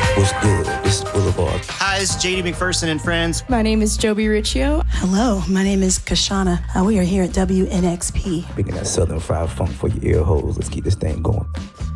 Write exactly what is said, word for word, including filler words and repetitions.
What's good? This is Boulevard. Hi, it's J D McPherson and friends. My name is Joby Riccio. Hello, my name is Kashana. Uh, we are here at W N X P. Picking that Southern fried funk for your ear holes. Let's keep this thing going.